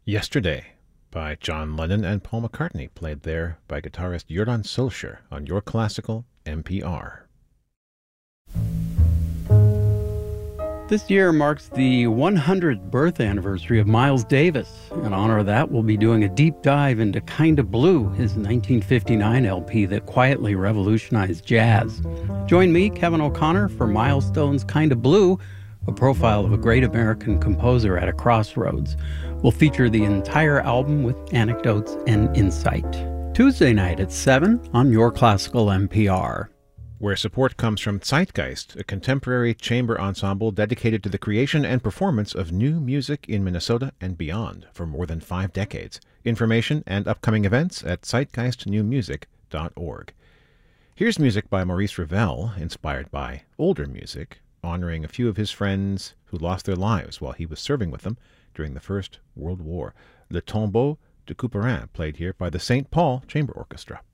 Yesterday by John Lennon and Paul McCartney, played there by guitarist Jordan Solskjaer on Your Classical NPR. This year marks the 100th birth anniversary of Miles Davis. In honor of that, we'll be doing a deep dive into Kinda Blue, his 1959 LP that quietly revolutionized jazz. Join me, Kevin O'Connor, for Milestone's Kinda Blue, a profile of a great American composer at a crossroads. We'll feature the entire album with anecdotes and insight. Tuesday night at 7 on Your Classical NPR. Where support comes from Zeitgeist, a contemporary chamber ensemble dedicated to the creation and performance of new music in Minnesota and beyond for more than 5 decades. Information and upcoming events at zeitgeistnewmusic.org. Here's music by Maurice Ravel, inspired by older music, honoring a few of his friends who lost their lives while he was serving with them during the First World War. Le Tombeau de Couperin, played here by the St. Paul Chamber Orchestra.